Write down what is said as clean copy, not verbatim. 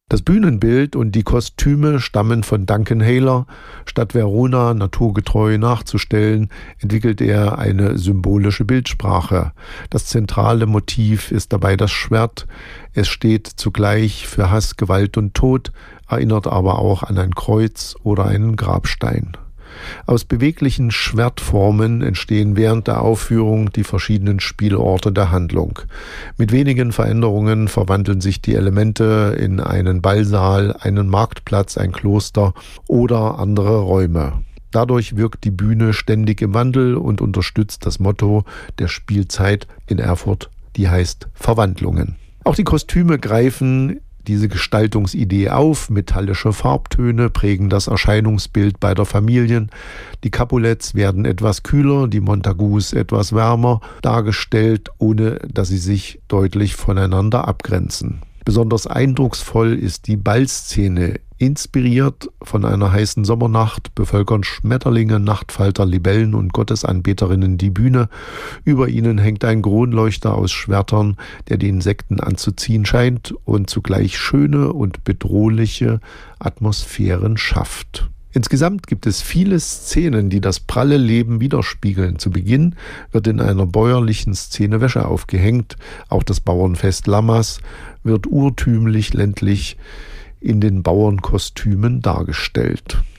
Das Bühnenbild und die Kostüme stammen von Duncan Hayler. Statt Verona naturgetreu nachzustellen, entwickelt er eine symbolische Bildsprache. Das zentrale Motiv ist dabei das Schwert. Es steht zugleich für Hass, Gewalt und Tod, erinnert aber auch an ein Kreuz oder einen Grabstein. Aus beweglichen Schwertformen entstehen während der Aufführung die verschiedenen Spielorte der Handlung. Mit wenigen Veränderungen verwandeln sich die Elemente in einen Ballsaal, einen Marktplatz, ein Kloster oder andere Räume. Dadurch wirkt die Bühne ständig im Wandel und unterstützt das Motto der Spielzeit in Erfurt, die heißt Verwandlungen. Auch die Kostüme greifen diese Gestaltungsidee auf. Metallische Farbtöne prägen das Erscheinungsbild beider Familien. Die Capulets werden etwas kühler, die Montagus etwas wärmer dargestellt, ohne dass sie sich deutlich voneinander abgrenzen. Besonders eindrucksvoll ist die Ballszene. Inspiriert von einer heißen Sommernacht bevölkern Schmetterlinge, Nachtfalter, Libellen und Gottesanbeterinnen die Bühne. Über ihnen hängt ein Kronleuchter aus Schwertern, der die Insekten anzuziehen scheint und zugleich schöne und bedrohliche Atmosphären schafft. Insgesamt gibt es viele Szenen, die das pralle Leben widerspiegeln. Zu Beginn wird in einer bäuerlichen Szene Wäsche aufgehängt. Auch das Bauernfest Lammas wird urtümlich ländlich in den Bauernkostümen dargestellt.